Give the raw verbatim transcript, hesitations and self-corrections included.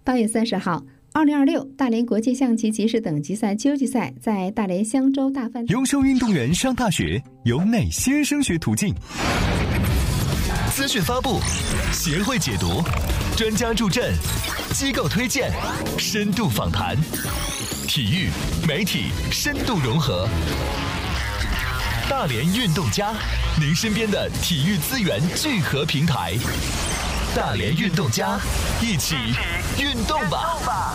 八月三十号，二零二六大连国际象棋集市等级赛秋季赛在大连香洲大饭店。 优秀运动员上大学有哪些升学途径？资讯发布，协会解读，专家助阵，机构推荐，深度访谈，体育媒体深度融合。大连运动家，您身边的体育资源聚合平台。大连运动家，一起运动吧！